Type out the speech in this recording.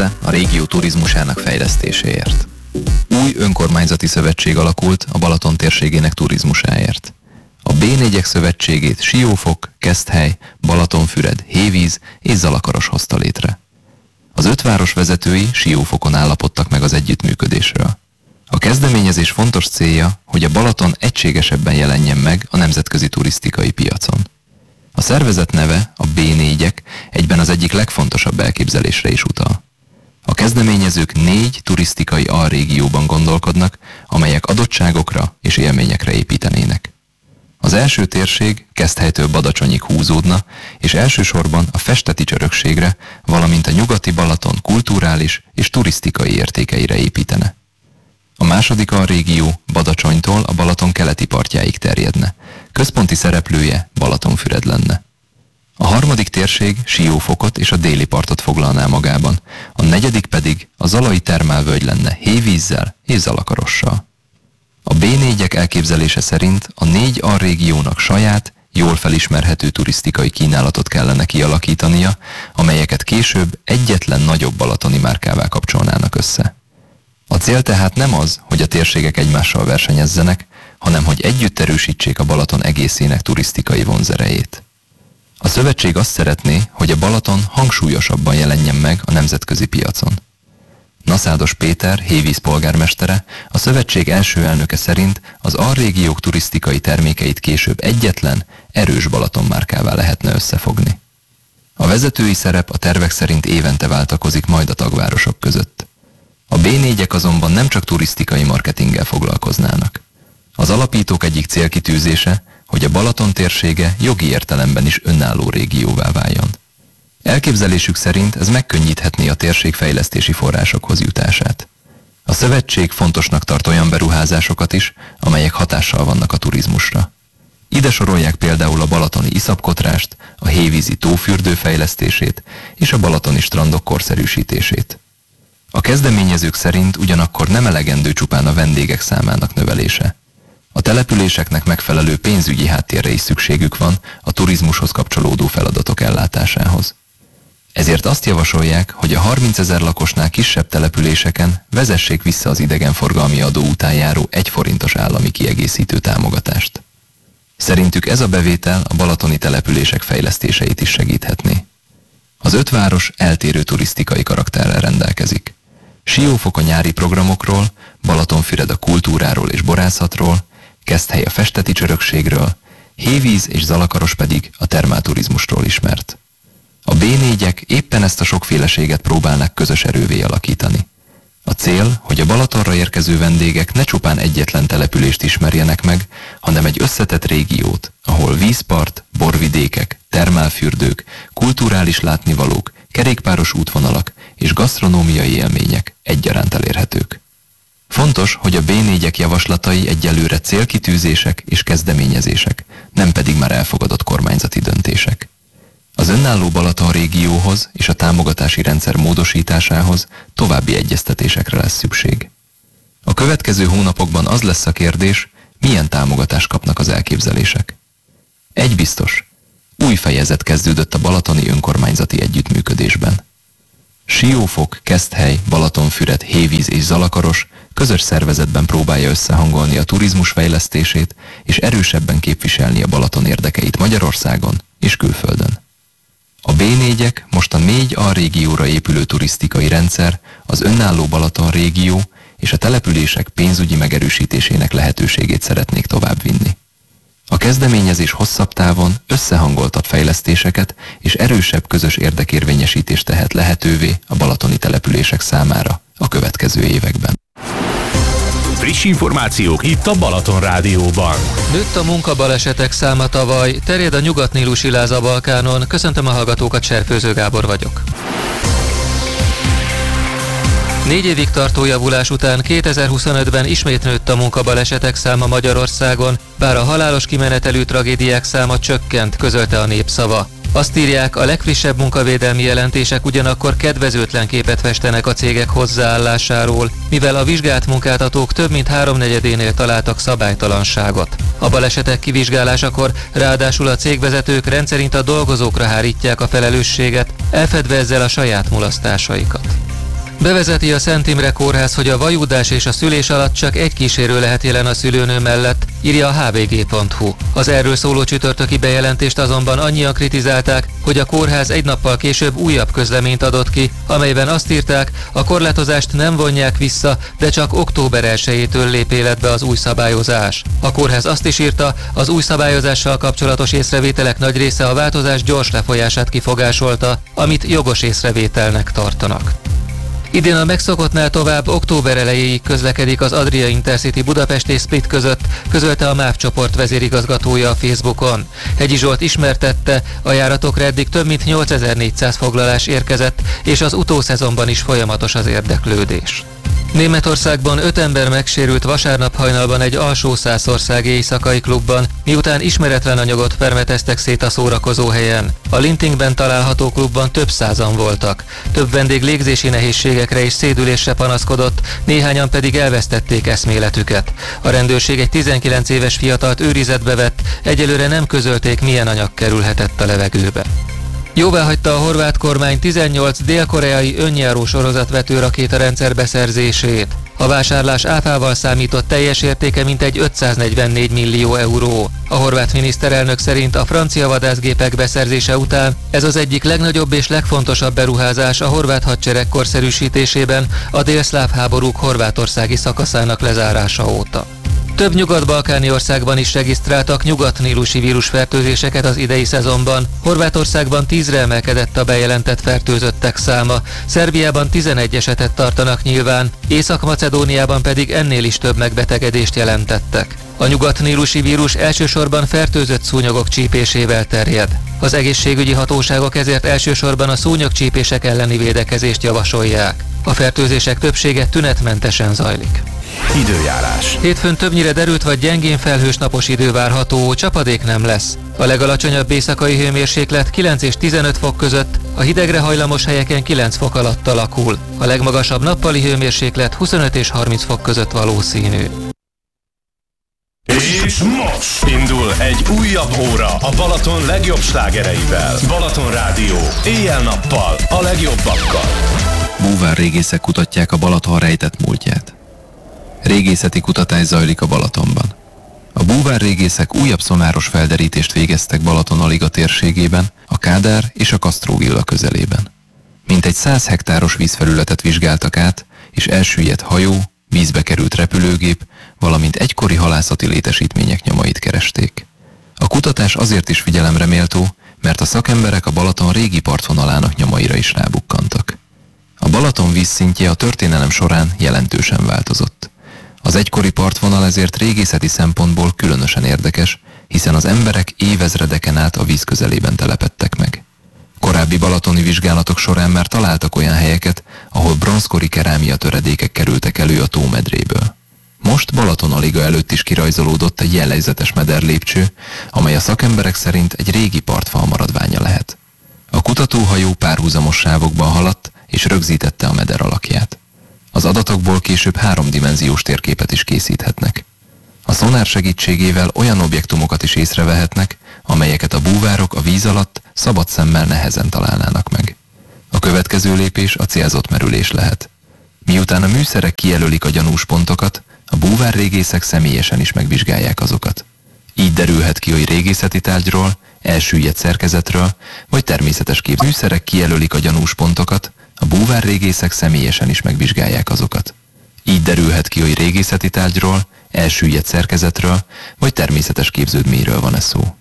Kft. A régió turizmusának fejlesztéséért. Új önkormányzati szövetség alakult a Balaton térségének turizmusáért. A B4-ek szövetségét Siófok, Keszthely, Balatonfüred, Hévíz és Zalakaros hozta létre. Az 5 város vezetői Siófokon állapodtak meg az együttműködésről. A kezdeményezés fontos célja, hogy a Balaton egységesebben jelenjen meg a nemzetközi turisztikai piacon. A szervezet neve, a B4-ek, egyben az egyik legfontosabb elképzelésre is utal. A kezdeményezők 4 turisztikai alrégióban gondolkodnak, amelyek adottságokra és élményekre építenének. Az első térség Keszthelytől Badacsonyig húzódna, és elsősorban a festeti csörökségre, valamint a nyugati Balaton kulturális és turisztikai értékeire építene. A második alrégió Badacsonytól a Balaton keleti partjáig terjedne. Központi szereplője Balatonfüred lenne. A harmadik térség Siófokot és a déli partot foglalná magában, a negyedik pedig a zalai termálvölgy lenne Hévízzel és Zalakarossal. A B4-ek elképzelése szerint a 4 alrégiónak saját, jól felismerhető turisztikai kínálatot kellene kialakítania, amelyeket később egyetlen nagyobb balatoni márkává kapcsolnának össze. A cél tehát nem az, hogy a térségek egymással versenyezzenek, hanem hogy együtt erősítsék a Balaton egészének turisztikai vonzerejét. A szövetség azt szeretné, hogy a Balaton hangsúlyosabban jelenjen meg a nemzetközi piacon. Naszádos Péter, Hévíz polgármestere, a szövetség első elnöke szerint az alrégiók turisztikai termékeit később egyetlen, erős Balaton márkává lehetne összefogni. A vezetői szerep a tervek szerint évente váltakozik majd a tagvárosok között. A B4-ek azonban nem csak turisztikai marketinggel foglalkoznának. Az alapítók egyik célkitűzése, hogy a Balaton térsége jogi értelemben is önálló régióvá váljon. Elképzelésük szerint ez megkönnyíthetné a térség fejlesztési forrásokhoz jutását. A szövetség fontosnak tart olyan beruházásokat is, amelyek hatással vannak a turizmusra. Ide sorolják például a balatoni iszapkotrást, a hévízi tófürdő fejlesztését és a balatoni strandok korszerűsítését. A kezdeményezők szerint ugyanakkor nem elegendő csupán a vendégek számának növelése. A településeknek megfelelő pénzügyi háttérre is szükségük van a turizmushoz kapcsolódó feladatok ellátásához. Ezért azt javasolják, hogy a 30 000 lakosnál kisebb településeken vezessék vissza az idegenforgalmi adó után járó 1 forintos állami kiegészítő támogatást. Szerintük ez a bevétel a balatoni települések fejlesztéseit is segíthetné. Az 5 város eltérő turisztikai karakterrel rendelkezik. Siófok a nyári programokról, Balatonfüred a kultúráról és borászatról, Keszthely a festeti csörökségről, Hévíz és Zalakaros pedig a termálturizmusról ismert. A B4-ek éppen ezt a sokféleséget próbálnak közös erővé alakítani. A cél, hogy a Balatonra érkező vendégek ne csupán egyetlen települést ismerjenek meg, hanem egy összetett régiót, ahol vízpart, borvidékek, termálfürdők, kulturális látnivalók, kerékpáros útvonalak és gasztronómiai élmények egyaránt elérhetők. Fontos, hogy a B4-ek javaslatai egyelőre célkitűzések és kezdeményezések, nem pedig már elfogadott kormányzati döntések. Az önálló Balaton régióhoz és a támogatási rendszer módosításához további egyeztetésekre lesz szükség. A következő hónapokban az lesz a kérdés, milyen támogatást kapnak az elképzelések. Egy biztos, új fejezet kezdődött a balatoni önkormányzati együttműködésben. Siófok, Keszthely, Balatonfüred, Hévíz és Zalakaros közös szervezetben próbálja összehangolni a turizmus fejlesztését és erősebben képviselni a Balaton érdekeit Magyarországon és külföldön. A B4-ek most a 4 alrégióra épülő turisztikai rendszer, az önálló Balaton régió és a települések pénzügyi megerősítésének lehetőségét szeretnék továbbvinni. A kezdeményezés hosszabb távon összehangoltabb fejlesztéseket és erősebb közös érdekérvényesítést tehet lehetővé a balatoni települések számára a következő években. Friss információk itt a Balaton Rádióban. Nőtt a munkabalesetek száma tavaly, terjed a nyugat-nílusi láz a Balkánon. Köszöntöm a hallgatókat, Serfőző Gábor vagyok. 4 évig tartó javulás után 2025-ben ismét nőtt a munkabalesetek száma Magyarországon, bár a halálos kimenetelű tragédiák száma csökkent, közölte a Népszava. Azt írják, a legfrissebb munkavédelmi jelentések ugyanakkor kedvezőtlen képet festenek a cégek hozzáállásáról, mivel a vizsgált munkáltatók több mint 3/4-énél találtak szabálytalanságot. A balesetek kivizsgálásakor ráadásul a cégvezetők rendszerint a dolgozókra hárítják a felelősséget, elfedve ezzel a saját mulasztásaikat. Bevezeti a Szent Imre Kórház, hogy a vajúdás és a szülés alatt csak egy kísérő lehet jelen a szülőnő mellett, írja a hvg.hu. Az erről szóló csütörtöki bejelentést azonban annyian kritizálták, hogy a kórház egy nappal később újabb közleményt adott ki, amelyben azt írták, a korlátozást nem vonják vissza, de csak október 1-től lép életbe az új szabályozás. A kórház azt is írta, az új szabályozással kapcsolatos észrevételek nagy része a változás gyors lefolyását kifogásolta, amit jogos észrevételnek tartanak. Idén a megszokottnál tovább október elejéig közlekedik az Adria Intercity Budapest és Split között, közölte a MÁV csoport vezérigazgatója a Facebookon. Hegyi Zsolt ismertette, a járatokra eddig több mint 8400 foglalás érkezett, és az utószezonban is folyamatos az érdeklődés. Németországban 5 ember megsérült vasárnap hajnalban egy alsó szászországi éjszakai klubban, miután ismeretlen anyagot permeteztek szét a szórakozóhelyen. A Lintingben található klubban több százan voltak. Több vendég légzési nehézségekre és szédülésre panaszkodott, néhányan pedig elvesztették eszméletüket. A rendőrség egy 19 éves fiatalt őrizetbe vett, egyelőre nem közölték, milyen anyag kerülhetett a levegőbe. Jóváhagyta a horvát kormány 18 dél-koreai önjáró sorozatvető rakétarendszer beszerzését. A vásárlás áfával számított teljes értéke mintegy 544 millió euró. A horvát miniszterelnök szerint a francia vadászgépek beszerzése után ez az egyik legnagyobb és legfontosabb beruházás a horvát hadsereg korszerűsítésében a délszláv háborúk horvátországi szakaszának lezárása óta. Több nyugat-balkáni országban is regisztráltak nyugat-nílusi vírusfertőzéseket az idei szezonban. Horvátországban 10-re emelkedett a bejelentett fertőzöttek száma, Szerbiában 11 esetet tartanak nyilván, Észak-Macedóniában pedig ennél is több megbetegedést jelentettek. A nyugat-nílusi vírus elsősorban fertőzött szúnyogok csípésével terjed. Az egészségügyi hatóságok ezért elsősorban a szúnyogcsípések elleni védekezést javasolják. A fertőzések többsége tünetmentesen zajlik. Időjárás. Hétfőn többnyire derült vagy gyengén felhős napos idő várható, csapadék nem lesz. A legalacsonyabb éjszakai hőmérséklet 9 és 15 fok között, a hidegre hajlamos helyeken 9 fok alatt alakul. A legmagasabb nappali hőmérséklet 25 és 30 fok között valószínű. És most indul egy újabb óra a Balaton legjobb slágereivel. Balaton Rádió. Éjjel-nappal a legjobbakkal. Búvárrégészek kutatják a Balaton rejtett múltját. Régészeti kutatás zajlik a Balatonban. A búvárrégészek újabb szonáros felderítést végeztek Balaton-Aliga térségében, a Kádár és a Kasztró-villa közelében. Mintegy 100 hektáros vízfelületet vizsgáltak át, és elsüllyedt hajó, vízbe került repülőgép, valamint egykori halászati létesítmények nyomait keresték. A kutatás azért is figyelemre méltó, mert a szakemberek a Balaton régi partvonalának nyomaira is rábukkantak. A Balaton vízszintje a történelem során jelentősen változott. Az egykori partvonal ezért régészeti szempontból különösen érdekes, hiszen az emberek évezredeken át a víz közelében telepedtek meg. Korábbi balatoni vizsgálatok során már találtak olyan helyeket, ahol bronzkori kerámia töredékek kerültek elő a tómedréből. Most Balaton-Aliga előtt is kirajzolódott egy jellegzetes mederlépcső, amely a szakemberek szerint egy régi partfal maradványa lehet. A kutatóhajó párhuzamos sávokban haladt, és rögzítette a meder alakját. Az adatokból később 3-dimenziós térképet is készíthetnek. A szonár segítségével olyan objektumokat is észrevehetnek, amelyeket a búvárok a víz alatt szabad szemmel nehezen találnának meg. A következő lépés a célzott merülés lehet. Miután a műszerek kijelölik a gyanús pontokat, a búvárrégészek személyesen is megvizsgálják azokat. Így derülhet ki, hogy régészeti tárgyról, elsüllyedt szerkezetről, vagy természetes műszerek kijelölik a gyanús pontokat, a búvárrégészek személyesen is megvizsgálják azokat. Így derülhet ki, hogy régészeti tárgyról, elsüllyedt szerkezetről, vagy természetes képződményről van-e szó.